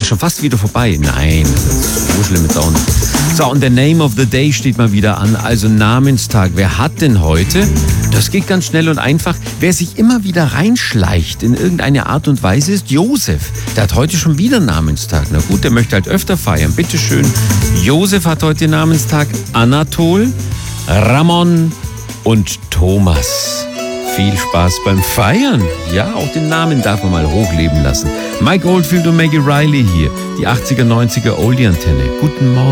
schon fast wieder vorbei. Nein, so schlimm ist auch nicht. So, und der Name of the Day steht mal wieder an, also Namenstag. Wer hat denn heute? Das geht ganz schnell und einfach. Wer sich immer wieder reinschleicht in irgendeine Art und Weise, ist Josef. Der hat heute schon wieder Namenstag. Na gut, der möchte halt öfter feiern. Bitteschön. Josef hat heute Namenstag. Anatol, Ramon und Thomas. Viel Spaß beim Feiern. Ja, auch den Namen darf man mal hochleben lassen. Mike Oldfield und Maggie Riley hier. Die 80er, 90er Oldie-Antenne. Guten Morgen.